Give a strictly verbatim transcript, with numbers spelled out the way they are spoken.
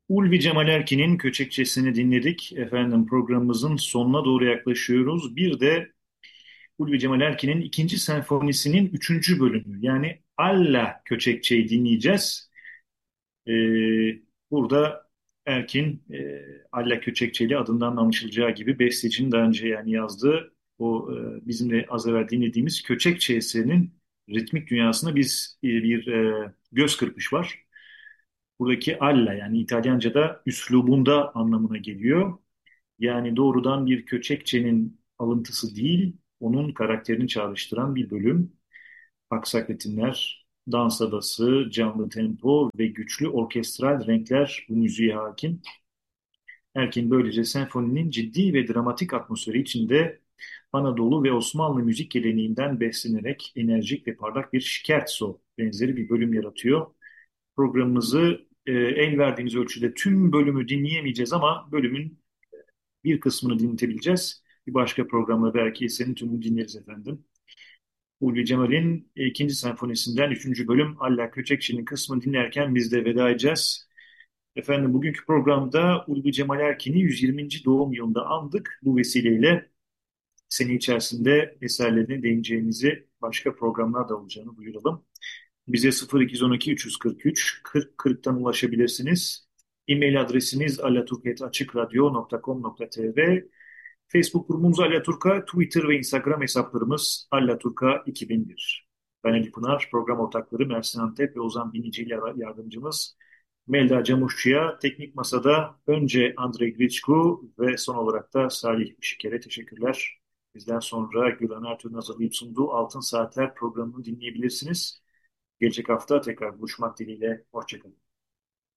Ulvi Cemal Erkin'in Köçekçesini dinledik. Efendim programımızın sonuna doğru yaklaşıyoruz. Bir de Ulvi Cemal Erkin'in ikinci senfonisinin üçüncü bölümü. Yani Allah Köçekçe'yi dinleyeceğiz. Ee, burada Erkin e, Allah Köçekçeli adından anlaşılacağı gibi bestecinin daha önce yani yazdığı o e, bizim de az evvel dinlediğimiz Köçekçe eserinin ritmik dünyasına biz e, bir e, göz kırpış var. Buradaki alla yani İtalyanca'da üslubunda anlamına geliyor. Yani doğrudan bir Köçekçe'nin alıntısı değil, onun karakterini çağrıştıran bir bölüm. Aksak ritimler, dans havası, canlı tempo ve güçlü orkestral renkler bu müziğe hakim. Erkin böylece senfoninin ciddi ve dramatik atmosferi içinde Anadolu ve Osmanlı müzik geleneğinden beslenerek enerjik ve parlak bir scherzo benzeri bir bölüm yaratıyor. Programımızı e, el verdiğimiz ölçüde tüm bölümü dinleyemeyeceğiz ama bölümün bir kısmını dinletebileceğiz. Bir başka programda belki senin tümünü dinleriz efendim. Ulvi Cemal'in ikinci senfonisinden üçüncü bölüm Allah Köçekçi'nin kısmını dinlerken biz de veda edeceğiz. Efendim bugünkü programda Ulvi Cemal Erkin'i yüz yirminci doğum yılında andık. Bu vesileyle sene içerisinde eserlerine değineceğimizi başka programlarda olacağını duyuralım. Bize sıfır iki on iki üç yüz kırk üç kırk kırktan ulaşabilirsiniz. E-mail adresimiz alaturk.açıkradyo nokta com nokta tr. Facebook grubumuz Alaturka, Twitter ve Instagram hesaplarımız Alaturka iki bin bir. Ben Ali Pınar, program ortakları Mersin Antep ve Ozan Binici ile yardımcımız Melda Camuşçu'ya teknik masada önce Andrei Griçku ve son olarak da Salih Şiker'e teşekkürler. Bizden sonra Gülhan Ertuğrul'un hazırlayıp sunduğu Altın Saatler programını dinleyebilirsiniz. Gelecek hafta tekrar buluşmak dileğiyle. Hoşçakalın.